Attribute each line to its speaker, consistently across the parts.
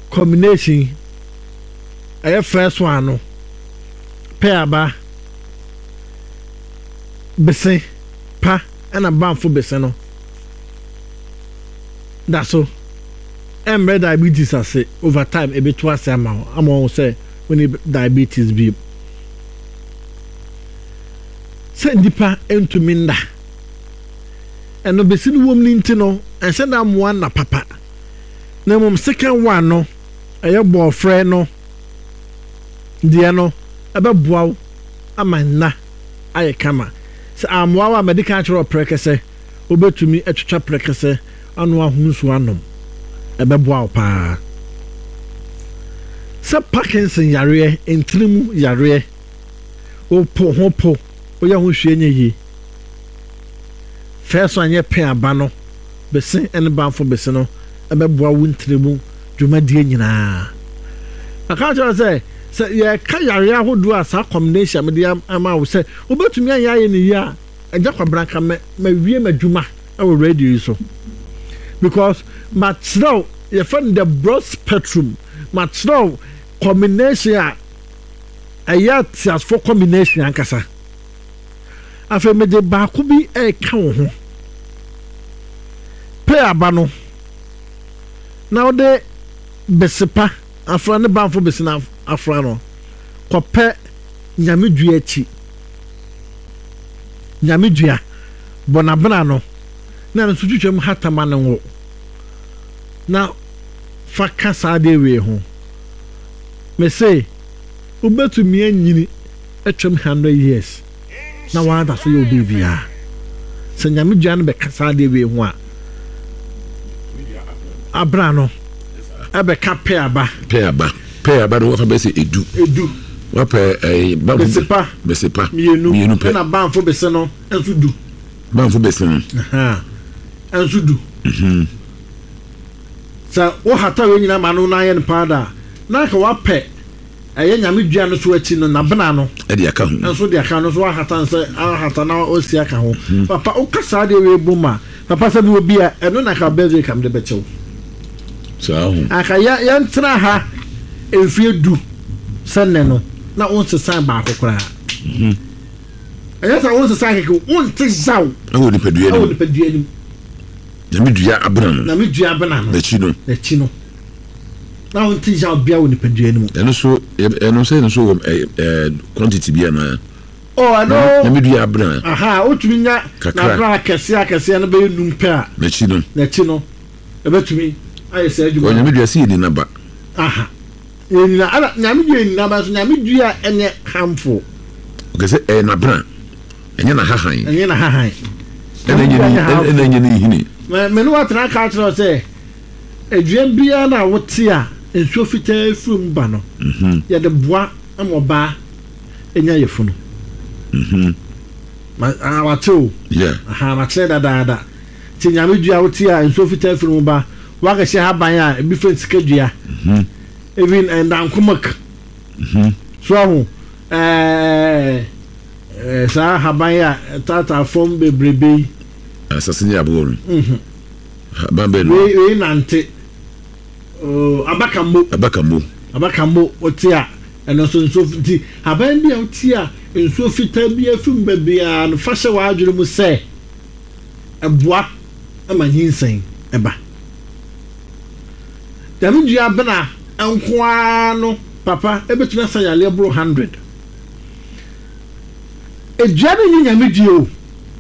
Speaker 1: combination first one no pair aba bese pa and banfo bese no that's so embe diabetes ase over time e be to ase am say when diabetes be say dipa entumi nda eno besi no wom ni ntino ense na moa na papa na mom second one no eye boyfriend no die no ebe boaw amanna aye kama se amwa wa medical chiro prekese obetumi etwetwa prekese anu ahunsu anom ebe boaw pa se Parkinson yare entrimu yare opo hopo oya ho hwe enye first one ye pen aba no bese ene banfo bese no ebe boaw wuntrimu dwumadie nyina aka tell say ye ka yare ahodo asa combination me dey ama wo say obetumi ayaye ne ya eja kwabranka me wie madwuma awo radio so because matro ye find the broad spectrum matro combination ayat as for combination ankasa afa me de ba ko bi e ka wo ho pe aba no now de besepa afra ne banfo besina afra no kope nyamedua echi nyamedua bonabana no na no sutwetwam hatama ne wo na faka saade we ho me say ubetumi anyini etwam 100 years na wa da so yo bibia se nyamedua no be saade we ho a abra no ebe ka pe aba no wafa be se edu wape besepa mienu pe na banfo bese no enso du banfo bese no enso du sa wo hata we nyina ma no na ye npada na ka wape eye nyamedua no so achi no na bana no e de aka ho enso de aka no so wa hata nse hata na o si aka ho papa o kasa de we buma papa se no obi a eno na ka beze kam de bechew so aka ya ntra ha efie du sanne no na onse san ba akokora ayasa onse san ke onte zaw awu de pedua ni nyamedua abana no nyamedua abana no na chino na onte zaw bia wo ni pedua ni mu eno so quantity bia na no nyamedua abana aha otumi nya na bra kese na be num pe a na chino ebetumi ayese adwuma nyamedua si ni na ba aha ena ala nyamedua ni na ba so nyamedua ene harmful okese na bra enye na hahan enye ni hini me no watra ka tro se edua bia na wote a ensuo fitaa frum ba no ye de boa amoba enya yefuno ma awato aha ma tse da ti nyamedua wote a ensuo fitaa frum ba waga she haban a bi fe sikadua even and ankumak so ho sa haban ya tata form bebrebe asasini aboro haban be no we nante abakambo otia eno so ti haban bia otia enso fita bia fum bebia no fashe wa adwere mu se eboa amanhinsen eba nyamedua bena enkoa no papa ebetuna sa yale bro 100 ejade ni nyamedua o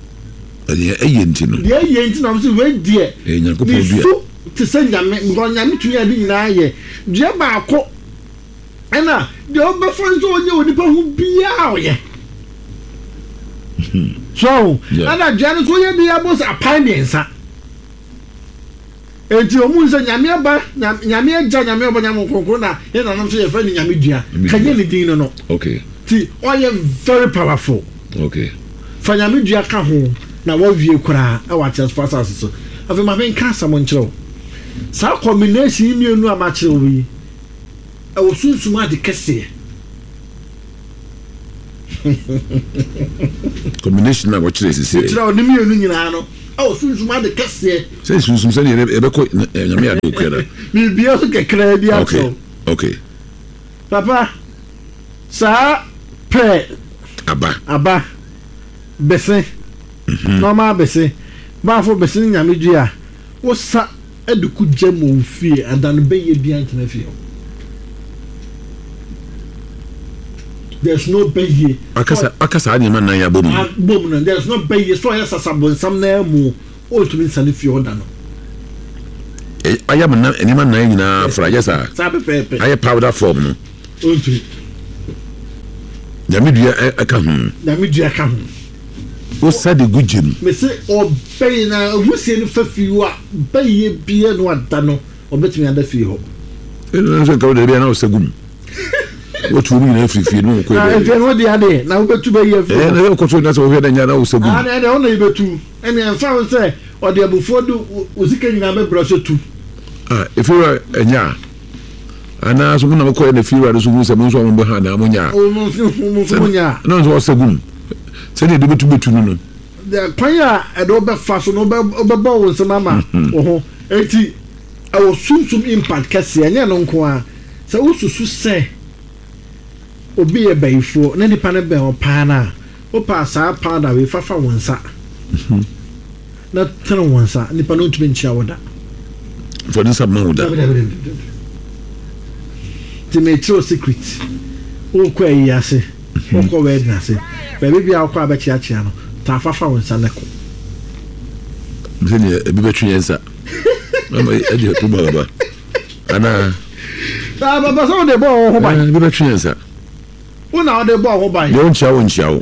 Speaker 1: eye ntino so we die nyankopodua te se nyame nyamedua ya di nyina ye dua ba ko ena de obefo so onye onipa hu bia oye so ana dua so ye bia bo sa pamiensa enti omunse nyame aba nyame aja nyame oba nyame konkoro na ye na nam so ye fa ni nyamedua kanye ni din no okay ti oye very powerful okay fa nyamedua ka ho na wa wie kura e wa chance passes so afi ma ben ka samo nchiro sa combination mienu amachiro wi e wo sunsuma de kese combination na wo chire sisi chira oni mienu nyina no oh sunsuma de kese
Speaker 2: say sunsum say ebe ko nyame ade okura
Speaker 1: mi bia so kekra bia so
Speaker 2: okay
Speaker 1: papa sa pe aba bese normal bese ba fo bese nyame dua wo sa eduku jemo fie adan beye bia ntena fie there's no beye
Speaker 2: akasa ani man nan ya bom
Speaker 1: no there's no beye so ya sasabon sam na mu o to min sane fie oda no
Speaker 2: ayam na ani man nan nyina fra yesa
Speaker 1: sa pepe
Speaker 2: aye powder form no
Speaker 1: o to
Speaker 2: Namidua aka hu o sa de gujim
Speaker 1: me se o beye na wusie no fafi wa beye bie no ada no obetimi ada fi ho
Speaker 2: eno so ka o de bia na o sagum o tu mi na fifi no ko
Speaker 1: e fe no de ade na obetu beye fi
Speaker 2: na ko so na so o fe da nya na o sagum
Speaker 1: na de o na ibetu ene enfa o se o de abufo do ozika nyina be bra so tu
Speaker 2: if you are enya ana so na ko na fiwa do so mu se mu so mo be ha na mo nya
Speaker 1: o mo nya
Speaker 2: no so sagum se de betu no
Speaker 1: the kwanya e do be fa so no be bo wo se mama oho enti e wo sumsum impact kase enya no nko a se wo susu se obi e bayifo na nipa ne be o pa na o pa sa pa da we fa wonsa na tena wonsa nipa no tumi nchia woda
Speaker 2: for this amount
Speaker 1: the metro secret o kwa yase o kwa wednase baby bia o kwa abechiachia no ta fa wonsa ne ko
Speaker 2: mzeni ebi betwe yensa mama edi to baba ana
Speaker 1: ta baba so de bo ho ba
Speaker 2: ebi betwe yensa
Speaker 1: una de bo ho ba
Speaker 2: yo nchia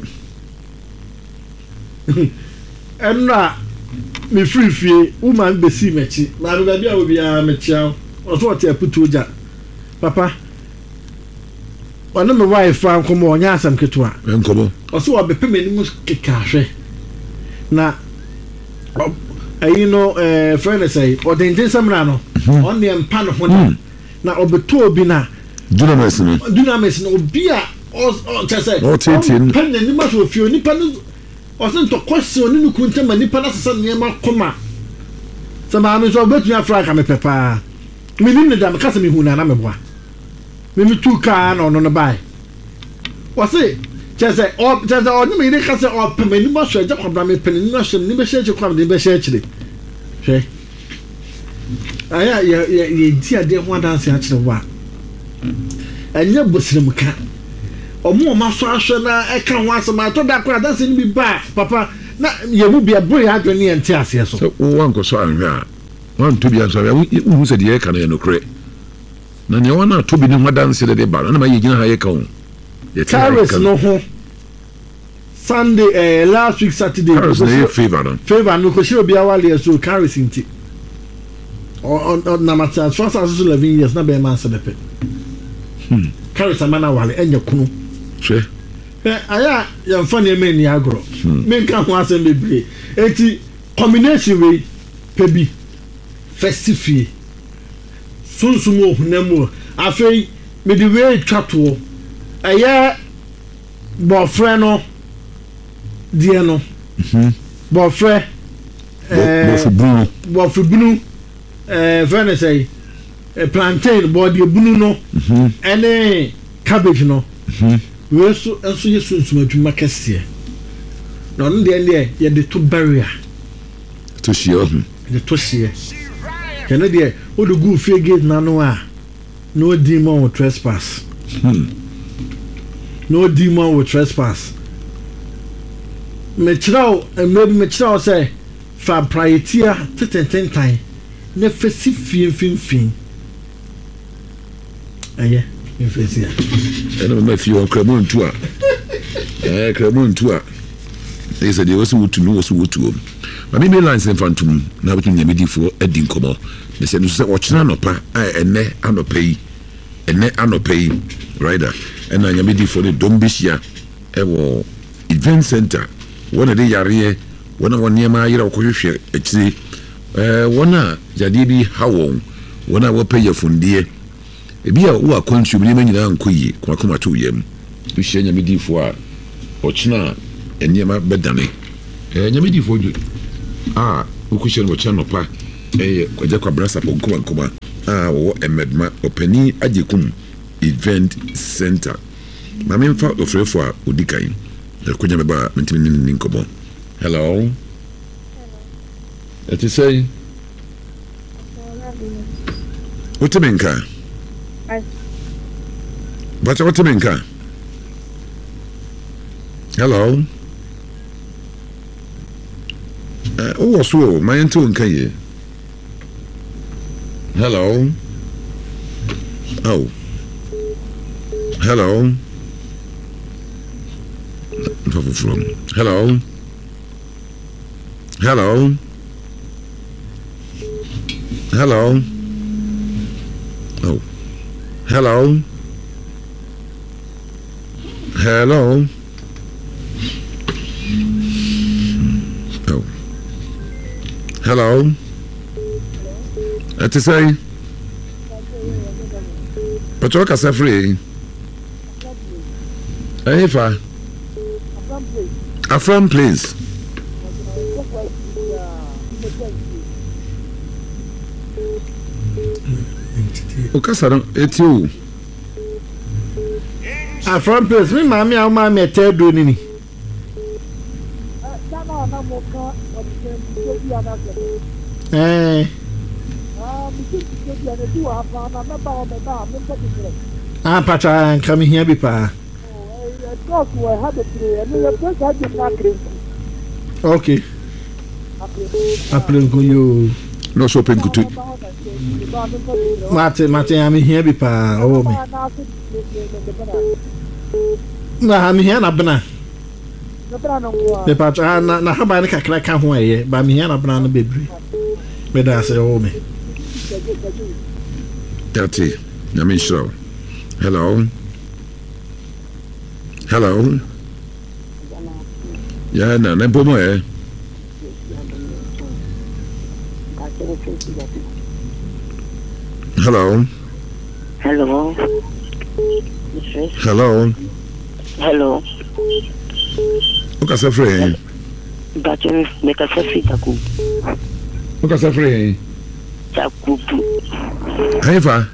Speaker 1: enra me free woman be see mechi na be bia obi a mechia o so te aputu ja papa wana me wife an komo onya asam ketua
Speaker 2: enkobo
Speaker 1: o so obepe menimu kekahwe na ayino friend say o den samra no on ne mpa no ho na obeto obi na
Speaker 2: dunamis
Speaker 1: no obi a o chese
Speaker 2: o titin
Speaker 1: pen ni ma so fi oni pen o se to kwese oni nu kunta ma ni pen asesa ne ma koma sama me so betu afra ka me pepa me nim ne dam kasa me hu na me boa me tu ka no bai o se chese o ni me ni kasa o pe me ni ma so ja kwabra me pen ni no so ni be sheche kwabra ni be sheche hwe aya ye dia de ho dance a kire wa anya bosirem ka omo ma so ahwe na e ka ho asema to da kwa dance ni bi ba papa na ye mu bia bro ya adwene ente ase so
Speaker 2: wan ko so anhwe a wan to bia so ya wu se de ye ka na ye no kre na ne wana to bi ni ho dance de ba na ma ye gina ha ye ka ho ye
Speaker 1: Paris no ho Sunday last week Saturday
Speaker 2: Paris na favor
Speaker 1: no ko shiro bia wale so Paris inti on na mata so 11 years na be man se de pe Paris amana wale enya kunu
Speaker 2: hwe
Speaker 1: aya ya mfa ne me ni agro me nka ho asem bebre enti combination we pebi festifie sunsumo hunamo afei me di we twato aya boyfriend no die no boyfriend bofubunu friend say plantain body bunu no ene cabbage no we so enso ye sunsun adwuma kese no no de ye de to barrier
Speaker 2: to share
Speaker 1: de to share kene de o do go fie gate na no a no demon will trespass no demon will trespass me chiraw say fa priority a tetententan na fesi fin aye infesia
Speaker 2: eno ma fi on krabon tu a krabon tu a they said they also would to ma me lines infantum na betu nyamedifo adi nkomo they said so ochina nopa ene anopa yi rider ena nyamedifo ne dombisia ewo event center wona de yare wona woniema yira okohwehwe akiri wona jade bi hawon wona wopeye fundie ebia wo akonsum ne manyina nkoyi kwakoma to yam hye nyamedifo a ochina eniema bedane nyamedifo ukusheni wo channel pa kwaje kwa brasa po nkoma wo emedma opani ajekum event center mami mfa ofrefo a odikan kwaje meba mentimi ni nkomo hello ati say Utemenka. But Utemenka. Hello. Oh, so my into Nkaye. Hello. Oh. Hello. From. Hello. Hello. Hello. Oh. Hello. Hello. Oh. Hello. What to say? But what can I say? Hey, fa. A friend, please. Okasaro etio a front place me mami a mami etedo nini pata come here be pa okay apple go you no so pen kutu Mate I'm here be pa oh me na I'm here na bana the patra na haba ne kakra ka ho aye ba me here na bana no bebre me da say oh me Tati na me show hello ya na bomo Hello. Oka sa free.
Speaker 3: Bache make a free taku.
Speaker 2: Oka sa free.
Speaker 3: Jakubu.
Speaker 2: Haifa.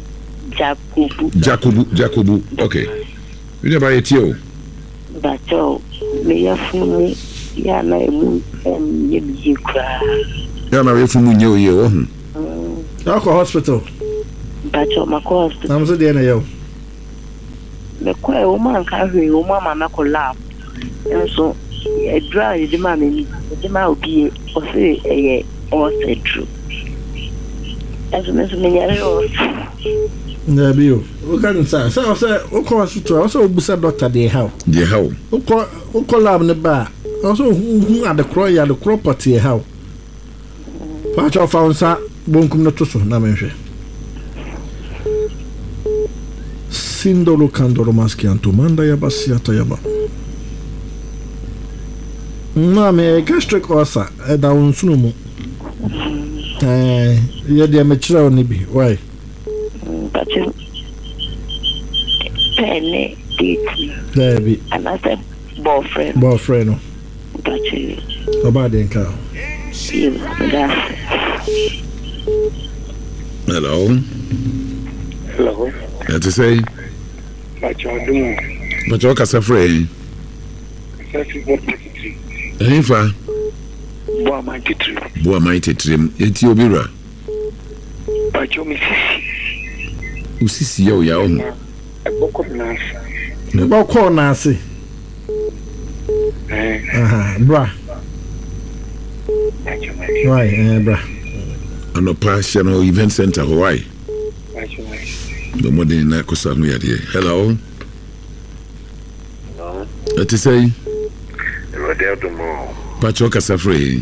Speaker 3: Jakubu.
Speaker 2: Okay. You never eat you.
Speaker 3: Bacho me ya funu ya na emu yebi kra.
Speaker 2: Ya na we funu nyo ye wo.
Speaker 1: Ako hospital.
Speaker 3: Bacho mako hospital.
Speaker 1: Namzo de na yo.
Speaker 3: Me kwa o man ka hwe o mama na ko lab. Enso e dry de ma me de ma obi o se eye o se true. Enso me so me nyare o.
Speaker 1: Na bio. O kan sa o ko hospital o so obusa doctor de how.
Speaker 2: De how.
Speaker 1: O ko lab ne ba. O so hu adekro ya adekro party how. Pacho faunsa bonkum no to so na menhwe. Sindolo kandoro maski antumanda ya basi atayaba. Mame gastric ulcer da unsunu mu. Ya dia mechira oni bi. Why?
Speaker 3: Pacho. Pene date.
Speaker 1: Debi.
Speaker 3: Another boyfriend.
Speaker 1: Boyfriend.
Speaker 3: Pacho.
Speaker 1: Obade nka.
Speaker 2: Hello. What to say? But what can I say? Haifa. Boa mighty trim. Etiobira.
Speaker 4: Pacho misisi.
Speaker 2: Usisi yo ya omu.
Speaker 1: Boko nasi. Bra. Right, bra.
Speaker 2: Anopa Channel Event Center, Hawaii. The modern Nakosa Muyadi. Hello. What to say? Pacho Casafre.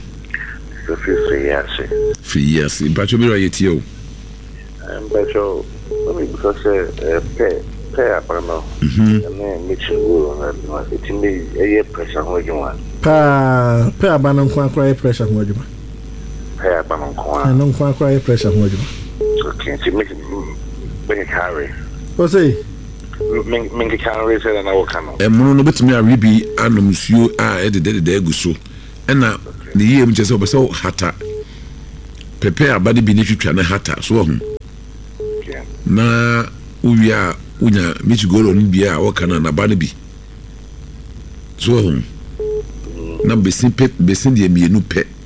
Speaker 2: Yes, Pacho Mira Yetio.
Speaker 4: Pacho, because pay up, I know. And then Mitchell will it me a pressure what you want.
Speaker 1: Pay a ban on quite pressure what you want.
Speaker 4: Pay up on corn.
Speaker 1: I don't quite pressure what you
Speaker 4: want. Can't you make it carry?
Speaker 1: What's it?
Speaker 4: Make it carry, said, and I will come.
Speaker 2: And Mono bet me a ribi, and monsieur, I added the Gusso. And now the year just over so hata. pepe abade bi ne twitwa ne hata so ho na uwia unya michigoro ni bia a wakana na bane bi so ho na besin de mienu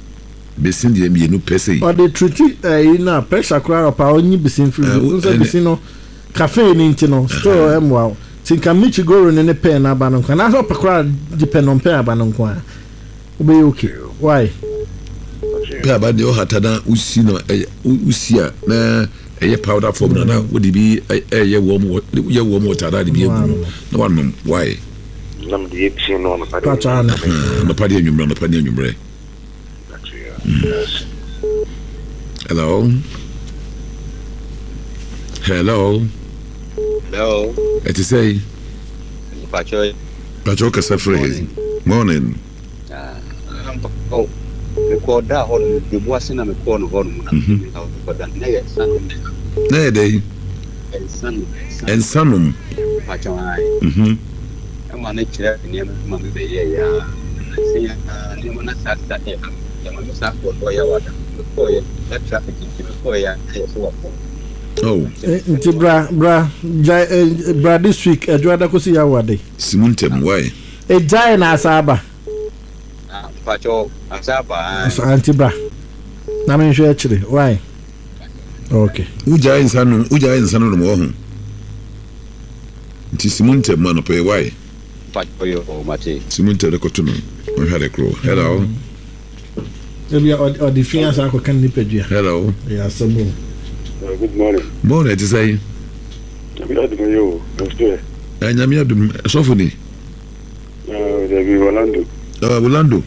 Speaker 2: pe sei
Speaker 1: or the treaty na pressure crowd pa onyi besin free so besin no cafe ni ntino store emwa tinka michigoro ne pe na ba no na so pa crowd depend on pe aba no kwa obe okay why
Speaker 2: pe abade o hata na usi no usia na eye powder form na wodi bi ye warm water da bi egu na wanom why
Speaker 4: nam de yeti no na
Speaker 1: patana
Speaker 2: na padi enyumre hello it is say pacho kasafre morning
Speaker 5: ko da hon de boase na me ko no hon na ko da na ye sanum
Speaker 2: na dey en sanum
Speaker 5: pacho ai ama na kire ni ma me be ye ya se ya ni mo na sa e ya ma sa ko ya wada ko ye na traffic ki ko ya so wa
Speaker 2: oh
Speaker 1: nti bra this week adwada ko si ya wade
Speaker 2: simuntem why
Speaker 1: jai na asaba
Speaker 5: pacho asaba
Speaker 1: anti bra na me hwe akire why okay
Speaker 2: uja insanu no mo ho nti simuntem ma no pe why
Speaker 5: pacho yo mate
Speaker 2: simuntem ko to no o hare kro hello
Speaker 1: ebi o di fiance akokan ni pedua
Speaker 2: hello
Speaker 1: ya samu
Speaker 4: good morning
Speaker 2: it is say
Speaker 4: yo
Speaker 2: anyami adum sofoni
Speaker 4: David
Speaker 2: Orlando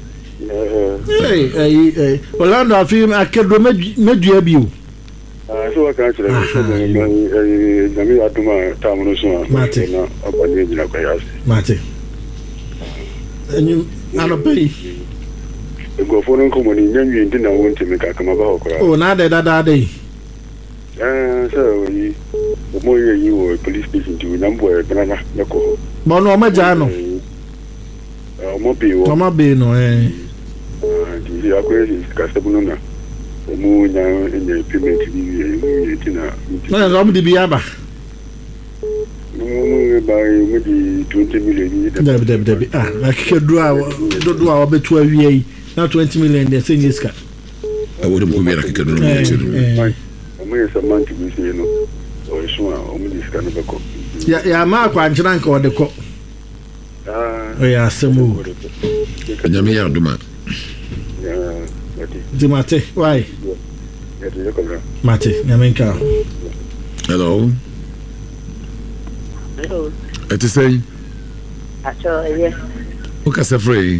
Speaker 1: Orlando afim akedo medua biu
Speaker 4: so wa kan chere so nami aduma ta mo so na abani bi na kwa yasi
Speaker 1: mate enyu anopai
Speaker 4: go for nko mo ni nyanwi ndi na wonte me ka kama ba okra
Speaker 1: oh na da
Speaker 4: so yi mo yi wo police station ti na mbo e brana na ko
Speaker 1: mo no ma ja no
Speaker 4: mo bi
Speaker 1: no
Speaker 4: di akwesi ka sebuno na mu nya enye payment ni tina
Speaker 1: na zo di biya ba
Speaker 4: mu ba mu di 20 million ni
Speaker 1: deb na kike do a betu awie na 20 million de say niska
Speaker 2: awodo mo biya kike do no
Speaker 4: mu yesa manti bi say no o so a mu di ska no beko
Speaker 1: ya ma kwa nchira nka ode ko ya semu
Speaker 2: anyame ya duma
Speaker 1: Dimate, why? Mate, Yamenka.
Speaker 2: Hello. It is say.
Speaker 3: Yes.
Speaker 2: Who is afraid?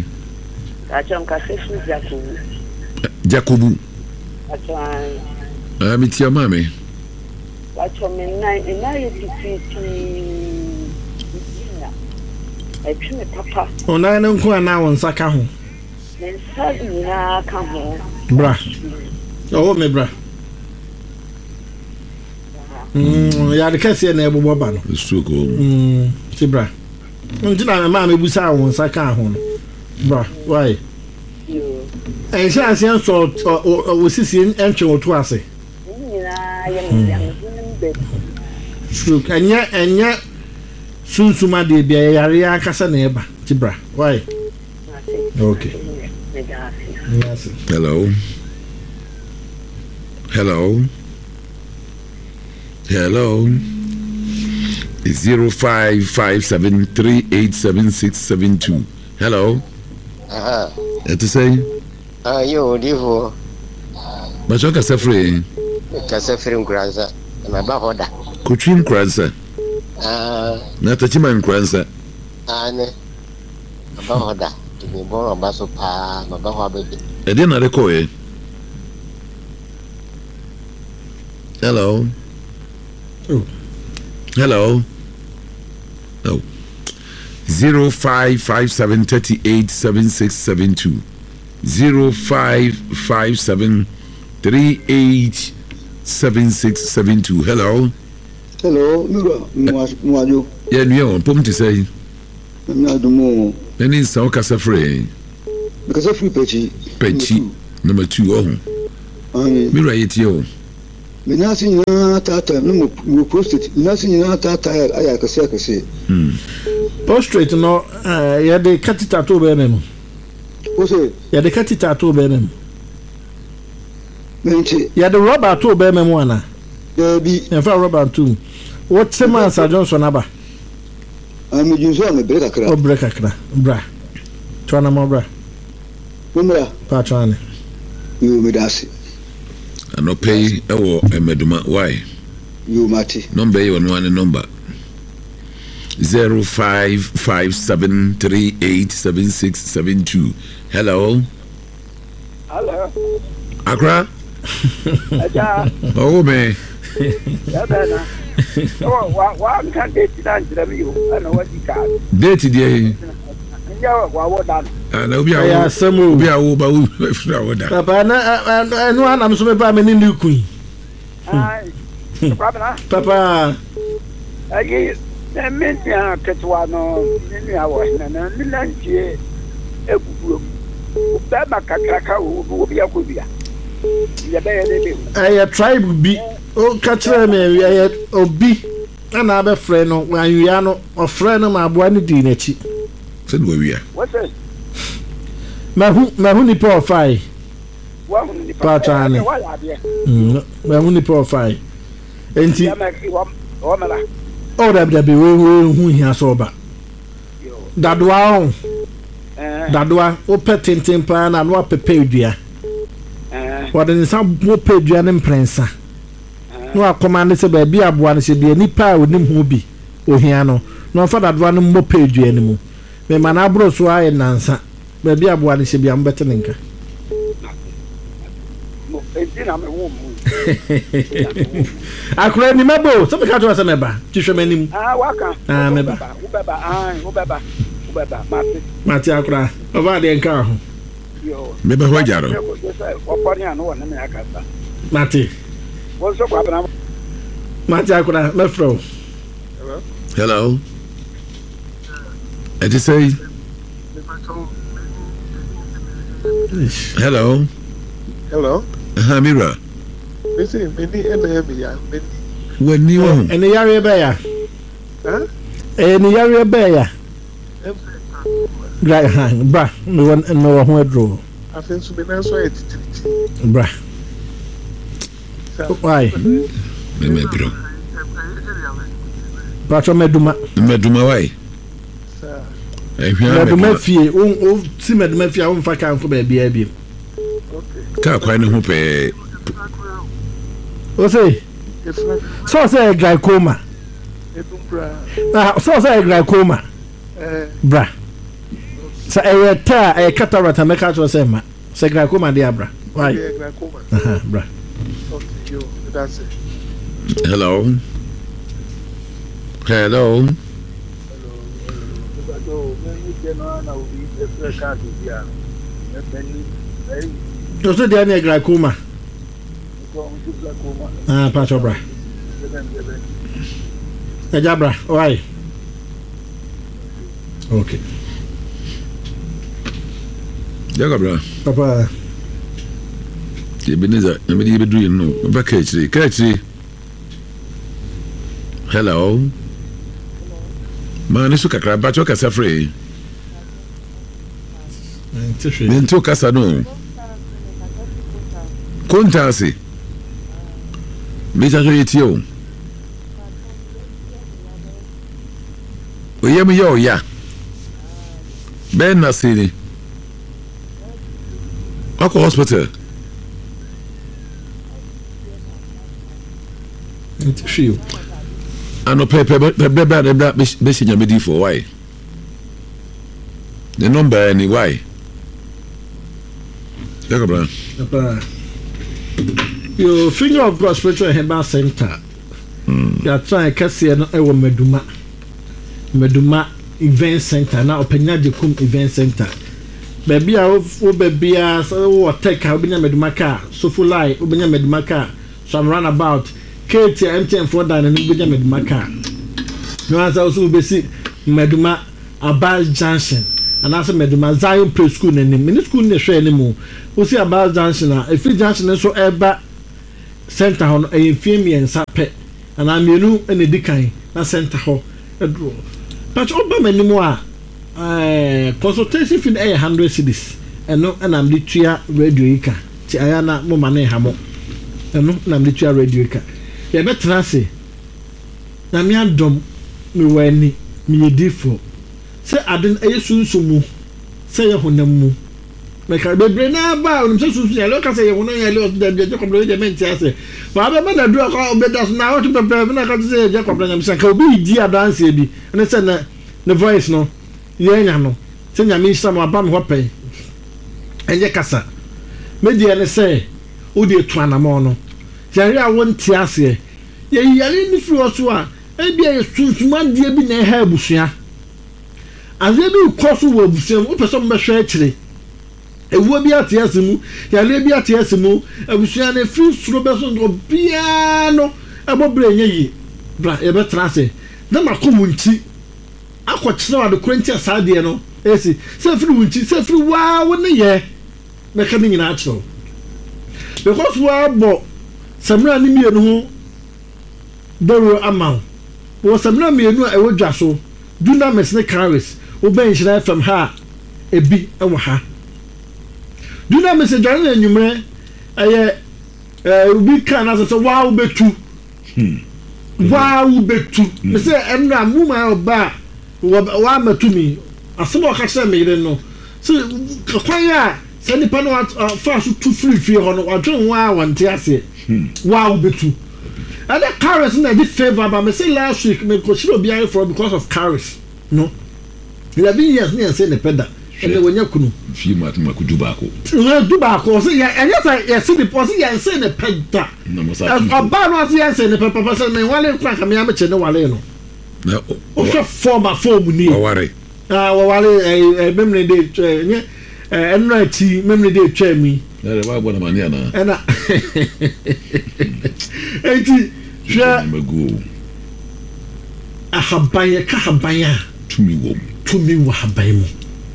Speaker 2: Jacobu. I'm it your mammy.
Speaker 3: Watch your midnight and now I trim a papa.
Speaker 1: Oh, I don't go now on Sakaho.
Speaker 3: Then suddenly I come home.
Speaker 1: Bra. Oh, me bra. Ya de kase na ebo boba no.
Speaker 2: So go.
Speaker 1: Ti bra. Ntina me ma me busa won saka ho no. Bra, why? En sha asian so o sisi entwe oto ase.
Speaker 3: Nyina ye me be.
Speaker 1: True. Enya sunsuma de bia yare akasa na eba. Ti bra, why? Okay. Yes.
Speaker 2: Hello. 0557387672. Hello. It is say.
Speaker 6: Yo, divo.
Speaker 2: But you Kasafre
Speaker 6: Nkranza. My bahoda.
Speaker 2: Kuchim Nkranza. Na tachima Nkranza.
Speaker 6: Ane. Bahoda. To be born of Basso Pa, my bahoda.
Speaker 2: I didn't recall. Hello.
Speaker 1: Oh.
Speaker 2: Hello. No. 0557387672. 0557387672. Hello.
Speaker 7: Hello, Mwaju.
Speaker 2: Yeah, you pom to say.
Speaker 7: Nadumo.
Speaker 2: Any so Kasafre.
Speaker 7: Because of free Pechi.
Speaker 2: Number 2. Oh. Mira yetio.
Speaker 7: Minasi na tata no prostate. Minasi na tata aya kase.
Speaker 1: Prostate no ya de catheter to be nem.
Speaker 7: O say
Speaker 1: ya de catheter to be nem.
Speaker 7: Menchi
Speaker 1: ya de rubber to be mem wana.
Speaker 7: Bi
Speaker 1: en fa rubber too. What man Sir Johnson aba?
Speaker 7: Ami junso am break akra.
Speaker 1: O break akra. Bra. Twana mo bra.
Speaker 7: Mumra.
Speaker 1: Pa twane.
Speaker 7: You medasi.
Speaker 2: Ano pay ewo emeduma why?
Speaker 7: You mati.
Speaker 2: Number you one number. 0557387672. Hello.
Speaker 8: Hello.
Speaker 2: Accra.
Speaker 8: Aja.
Speaker 2: Oh me.
Speaker 8: Ya bana. Oh wa kan date na njira mi yo. Ana wadi ka.
Speaker 2: Date dey.
Speaker 8: Nya wa woda.
Speaker 2: Na obi awo.
Speaker 1: Ya samu.
Speaker 2: Obi awo ba wo fra woda.
Speaker 1: Papa na no anam so me ba me ni kun.
Speaker 8: Ai.
Speaker 1: Papa.
Speaker 8: Ayi Mentia Ketwano, Nina was Nana, Nilanchi, Ebu, Baba Kakaka, who be a Kubia.
Speaker 1: I tribe be, oh, catch me, I obi, another friend, when you are no, or friend of my one dinetti.
Speaker 2: Said we are.
Speaker 8: What's it?
Speaker 1: Mahuni profile. Patani. Mahuni profile. And oh, that be who he has over. Dadwa, open tintin pan and what pepedia. What in some more pedian and prince. No, I command say baby ab one should be any power with him who be Ohiano. No for that one more page anymore. Me manabro so I and answer. Baby ab one should be unbettening. I could remember some catch was a member. Tishamani.
Speaker 8: Waka.
Speaker 1: Member.
Speaker 8: Ubeba.
Speaker 1: Matiakra. Over the car.
Speaker 2: Maybe what Jaro.
Speaker 1: Mati.
Speaker 8: What's up,
Speaker 1: Matiakra, Mefro.
Speaker 2: Hello. And you say hello.
Speaker 9: Hello.
Speaker 2: Mira.
Speaker 9: Listen, many enemy.
Speaker 2: When you
Speaker 1: and the area bear.
Speaker 9: Huh?
Speaker 1: And the area bear. Right hand, bra. No one know where draw.
Speaker 9: I think so. Be nice way to
Speaker 1: bra. Why?
Speaker 2: Me bro.
Speaker 1: Pacho meduma.
Speaker 2: Meduma why?
Speaker 1: Meduma fie. O si meduma fie. O fa kan ko be bia bi.
Speaker 2: Ka kwa ne ho pe.
Speaker 1: O say. So say glaucoma. So say glaucoma. Bra. So a cataract make out was say glaucoma dia bra. Why? Bra.
Speaker 9: Okay, you. That's it.
Speaker 2: Hello. Hello.
Speaker 1: Does there any glaucoma? Pacho bra. Jabra, why? Okay.
Speaker 2: Jagabra.
Speaker 1: Papa.
Speaker 2: Ebenezer, let me do you know. Back catchy. Hello. Man, it's okay. But you're free. Mento casa no. Contasi. Bisa retio. Oyemi yo ya. Ben Nasini. Ako hospital.
Speaker 1: Shiu.
Speaker 2: Ano pepe be sinya me di for why? The number any why? Papa. Your Finger of God Spiritual Herbal Center. You are trying to see an ewo Meduma Event Center. Now Openya Jekum Event Center. Baby, baby, so take Ubenya Meduma car. So full light, Ubenya Meduma car. So I'm run about. Kate MTN for that and Ubenya Meduma car. No answer also be see Meduma Abal Junction.
Speaker 1: anaasɛ medema Zion Pre School n'anim mini school ne hwɛ ne mu osi Aba Junction a efi junction nso ɛba center hɔ no ɛyɛ fie mmiɛnsa pɛ ana mmienu ɛna di kan na center hɔ ɛduro but ɔba m'anim a consultation fee ɛyɛ 100 cedis ɛno ɛna mde tua radio yi ka ti aya na mo ma ne ha mo ɛno na mde tua radio yi ka yɛbɛtena ase na me adom me wani me yedifo sɛ aden ɛyɛ sunsumu sɛ yɛ honam mu meka bebre na ba onim sɛ sunsu yɛ loka sɛ yɛ honam yɛ lɛ da de kɔblo de menti ase ba ba na do akɔ obeda so na wotu pepe na ka sɛ yɛ kɔblo nyam sɛ ka obi di adanse bi ne sɛ na ne voice no yɛ nya no sɛ nyame isam aba me hɔ pɛ ɛnyɛ kasa media ne sɛ odi etu anamɔ no yɛre a wonti ase yɛ yɛre ni firi so a ebi yɛ sunsumadie bi na ɛha abusua azie bi kɔ so wɔ abusua mu wopɛ sɛ mbɛhwɛ akyire ewuo bi ate ase mu yɛre bi ate ase mu abusua ne firi soro bɛ so ndo bia no ɛbɔ bere nyɛ yi bra yɛbɛtena ase na makɔ mu nti akɔkyerɛ ade korenti asadeɛ no esi sɛ firi wunti sɛ firi waa wo ne yɛ mɛka ne nyinaa kyerɛw because waa bɔ samira ne mienu ho dɔro ama wo samira mienu a ɛwɔ dwa so duna mesne carries obɛn hyira fam ha ebi ɛwɔ ha duna mesne dwane na nwumre ɛyɛ obi kan na sɛ waa wo betu waa wo betu me sɛ ɛnna muma oba wa matumi asɛm ɔka kyerɛ me yere no sɛ kwan a sɛ nipa no fa so tu firi hɔ no wadwen wa wante ase wa wo betu and the carrots na di favor but me say last week me ko shiro biare for because of carrots no 11 years ne say ne peda and wonya kunu fi matuma ku dubako so ya enya say ya see the person ya say ne peda oba no say ya say ne papa say me wale kwa ka me am che ne wale no na o form ni waware memne de nye enra ti memne de twa mi na ba bo na mania na ena enti hwa magu ahabanya ka habanya tumi wo haban mu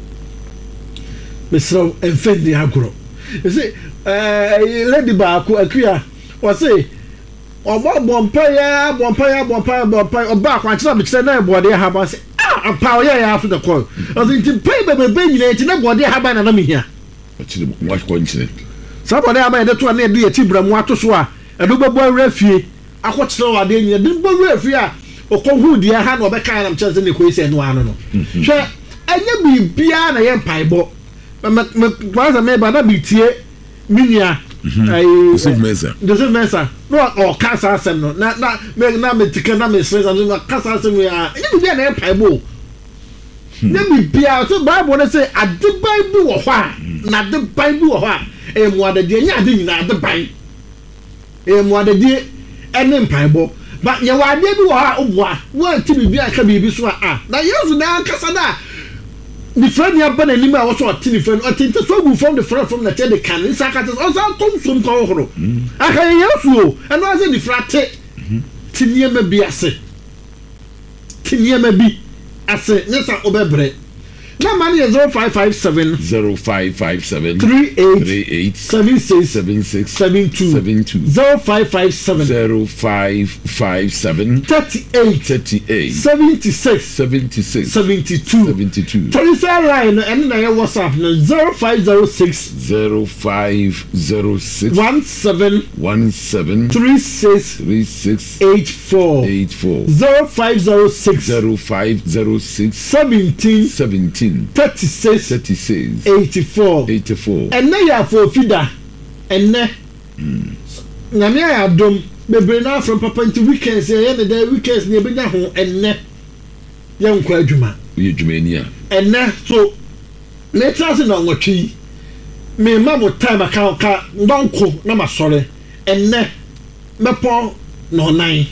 Speaker 1: mesro enfendi agro say lady ba ko akua o say bompaya oba kwa kyerɛ me kyerɛ na ebode haba say apa o ya after the call o say nti pay bebe nyina nti na bode haba na me hia o kyerɛ mo wa kwa nkyerɛ sabode haba de to na de yati bramu ato so a edo bebo awrafie akɔkyerɛ wa de nyina de bebo awrafie a okɔhu de ha na obɛka na me kyerɛ sɛ ne koyi sɛ no ano no hwɛ anya bibia na yɛ mpaebɔ me kwanza me ba na bitie minia Joseph Mensah no o kasa asem no na metika na me stress na kasa asem ya ni bia na paibo na bia so bible na say adeban bi wo hɔ a na adeban bi wo hɔ a mu adade nya ade nyina adeban mu adade ene paibo ba nya wa ade bi wo hɔ a oboa wo anti bibia ka bibi so a na yesu na kasa da the friend ya bana ni ma wo so ati ni friend ati so go from the friend from the the can in sakates also come some ko horo aka yesu o and was the frate tiniema bi ase nesa obebre na mani 0557 38 76 72 0557 38 76 72 Teresa line and na your WhatsApp no 0506 17 36 84 0506 17 36 84 and na ya for fida and na nyame ya dom bebre na from papa into weekends ya na the weekends na ebenya ho and na ya nkwa adwuma ni and na so later say na nwotwe me ma mo time aka ndonko na masore and na mepo no nine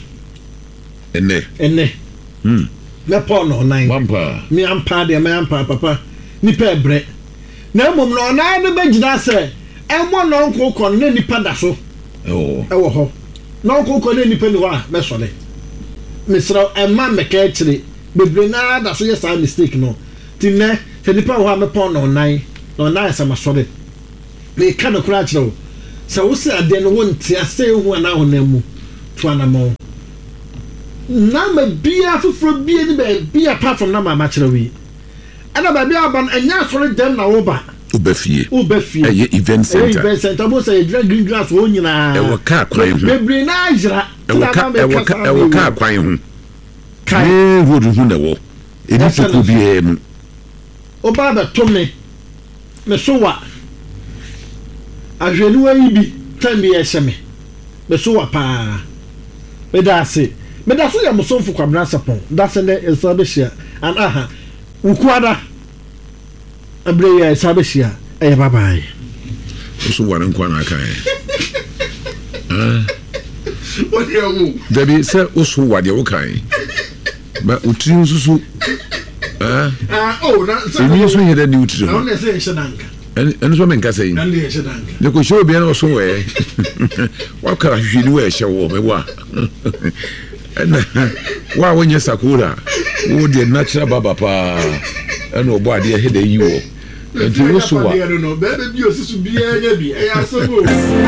Speaker 1: and me pon no nine wampa me ampa de me ampa papa nipa ebre na mom no na no begina se emo no nkokon na nipa da so ewo ho no nkokon na nipa ni wa me so le me sra emma me ka kire bebre na da so yes mistake no ti ne se nipa ho amepon no nan sama sore me ka no kura kire wo se wo se ade no wonti ase hu ana honamu to anamo na ma bia fufuro bia ni ba bia apart from na ma kire wi ana ba bia ban anya sore dem na wo ba
Speaker 2: ubefie
Speaker 1: eye
Speaker 2: event
Speaker 1: center bo say green grass wo nyina
Speaker 2: e wo ka kwan ho
Speaker 1: bebre na ajira
Speaker 2: e wo ka kwan ho kai road hu na wo e ni ko bia mu
Speaker 1: oba ba to me so wa ahwenu ayi bi tambi eheme me so wa pa me da so ya mo so fu kwabra sapon da se ne esabehia an aha ukuada abre ya esabehia eh bye bye
Speaker 2: so wa nkwa na kai
Speaker 1: o de o
Speaker 2: dabi se o so wa de o kai ba utri susu na se mi so yeda ni utri
Speaker 1: na o se nshananka
Speaker 2: enu so men ka sei
Speaker 1: na le nshananka
Speaker 2: ne ko show bia na so we wa ka hwini we hye wo me wa na wa wonye sakura wo de natural baba pa enu obo ade he da yi wo enti wo so wa
Speaker 1: no bebe bi osisu bia nya bi e ya so